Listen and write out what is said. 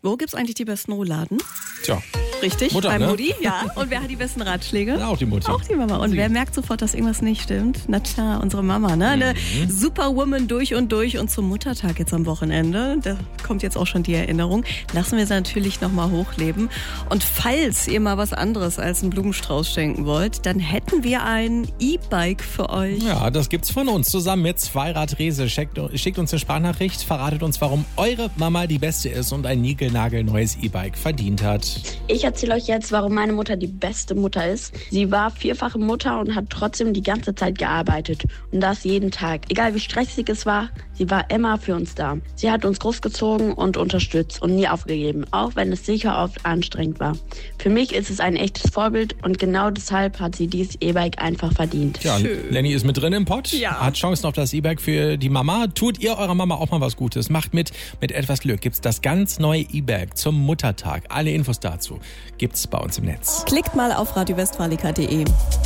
Wo gibt's eigentlich die besten Rouladen? Tja. Richtig, Mutter, bei ne? Mutti, ja. Und wer hat die besten Ratschläge? Ja, auch die Mutti. Auch die Mama. Und wer merkt sofort, dass irgendwas nicht stimmt? Na klar, unsere Mama, ne? Eine Superwoman durch und durch. Und zum Muttertag jetzt am Wochenende, da kommt jetzt auch schon die Erinnerung, lassen wir sie natürlich nochmal hochleben. Und falls ihr mal was anderes als einen Blumenstrauß schenken wollt, dann hätten wir ein E-Bike für euch. Ja, das gibt's von uns zusammen mit Zweirad Rese. Schickt uns eine Sprachnachricht, verratet uns, warum eure Mama die Beste ist und ein niegelnagelneues E-Bike verdient hat. Ich erzähle euch jetzt, warum meine Mutter die beste Mutter ist. Sie war vierfache Mutter und hat trotzdem die ganze Zeit gearbeitet. Und das jeden Tag. Egal wie stressig es war, sie war immer für uns da. Sie hat uns großgezogen und unterstützt und nie aufgegeben, auch wenn es sicher oft anstrengend war. Für mich ist es ein echtes Vorbild und genau deshalb hat sie dieses E-Bike einfach verdient. Ja, Lenny ist mit drin im Pott, Ja. hat Chancen auf das E-Bike für die Mama. Tut ihr eurer Mama auch mal was Gutes. Macht mit etwas Glück gibt's das ganz neue E-Bike zum Muttertag. Alle Infos dazu gibt's bei uns im Netz. Klickt mal auf radiowestfalica.de.